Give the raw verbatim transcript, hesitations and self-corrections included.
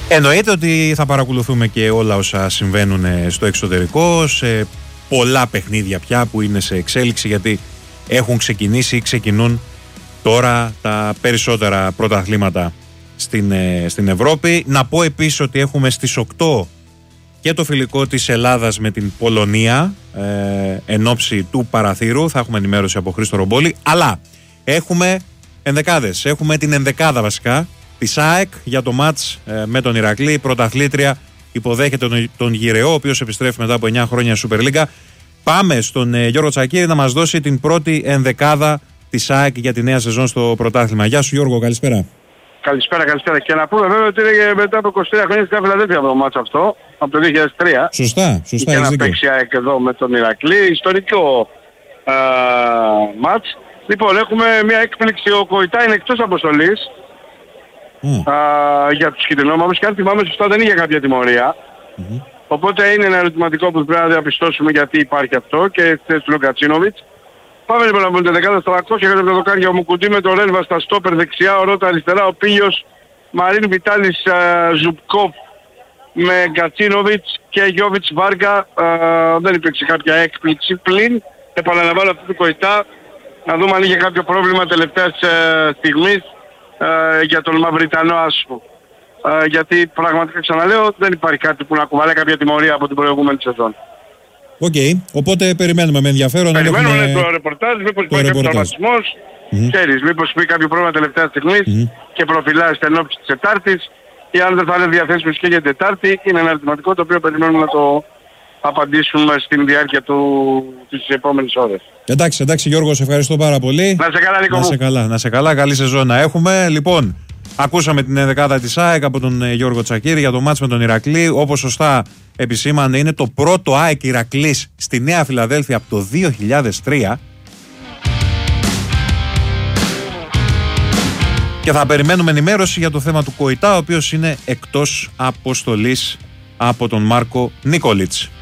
Εννοείται ότι θα παρακολουθούμε και όλα όσα συμβαίνουν στο εξωτερικό, σε πολλά παιχνίδια πια που είναι σε εξέλιξη, γιατί έχουν ξεκινήσει ή ξεκινούν τώρα τα περισσότερα πρωταθλήματα στην, στην Ευρώπη. Να πω επίσης ότι έχουμε στις οκτώ και το φιλικό της Ελλάδας με την Πολωνία ε, εν ώψη του παραθύρου. Θα έχουμε ενημέρωση από Χρήστο Ρομπόλη. Αλλά έχουμε ενδεκάδες. Έχουμε την ενδεκάδα βασικά της ΑΕΚ για το μάτς ε, με τον Ηρακλή. Η πρωταθλήτρια υποδέχεται τον, τον Γιρεό, ο οποίος επιστρέφει μετά από εννιά χρόνια Super League. Πάμε στον ε, Γιώργο Τσακίρη να μας δώσει την πρώτη ενδεκάδα της ΑΕΚ για τη νέα σεζόν στο πρωτάθλημα. Γεια σου Γιώργο, καλησπέρα. Καλησπέρα, καλησπέρα. Και να πούμε βέβαια ότι είναι μετά από είκοσι τρία χρόνια στην Φιλαδέλφια το μάτς αυτό, από το δύο χιλιάδες τρία. Σωστά, σωστά. Και να παίξει ΑΕΚ εδώ με τον Ηρακλή, ιστορικό α, μάτς. Λοιπόν, έχουμε μια έκπληξη, ο Κοϊτά είναι εκτός αποστολής mm. α, για τους κυτρινόμαυρους και αν θυμάμαι σωστά δεν είχε κάποια τιμωρία. Mm-hmm. Οπότε είναι ένα ερωτηματικό που πρέπει να διαπιστώσουμε γιατί υπάρχει αυτό και θέση του Λουκατσίνοβιτς. Πάμε λοιπόν από την δεκάδα στο τριακόσια για το δοκάρια ο Μουκουντή με το Ρένβα στα στόπερ δεξιά, ο Ρώτα αριστερά, ο Πίλιος, Μαρίν Βιτάλης, Ζουπκόφ με Γκατσίνοβιτς και Γιώβιτς Βάργα. Δεν υπήρξε κάποια έκπληξη πλην. Επαναλαμβάνω αυτό του Κοϊτά, να δούμε αν είχε κάποιο πρόβλημα τελευταίας στιγμής για τον Μαυριτανό άσπρο. Γιατί πραγματικά ξαναλέω δεν υπάρχει κάτι που να κουβαλάει κάποια τιμωρία από την προηγούμενη σεζόν. Οκ, okay. Οπότε περιμένουμε με ενδιαφέρον. Περιμένουμε έχουμε... το ρεπορτάζ, μήπως υπάρχει κάποιος τραυματισμός, mm-hmm. ξέρεις, μήπως υπάρχει κάποιο πρόβλημα τελευταία στιγμής mm-hmm. και προφυλάσσεται εν ώψη της Τετάρτης ή αν δεν θα είναι διαθέσιμος και για την Τετάρτη, είναι ένα ερωτηματικό το οποίο περιμένουμε να το απαντήσουμε στην διάρκεια του... της επόμενης ώρες. Εντάξει, εντάξει Γιώργο, σε ευχαριστώ πάρα πολύ. Να σε καλά Νίκο. Να σε καλά, να σε καλά, καλή σεζόν να έχουμε. Λοιπόν, ακούσαμε την ενδεκάδα της ΑΕΚ από τον Γιώργο Τσακίρη για το μάτς με τον Ηρακλή. Όπως σωστά επισήμανε, είναι το πρώτο ΑΕΚ Ηρακλής στη Νέα Φιλαδέλφια από το δύο χιλιάδες τρία. Και θα περιμένουμε ενημέρωση για το θέμα του Κοϊτά, ο οποίος είναι εκτός αποστολής από τον Μάρκο Νίκολιτς.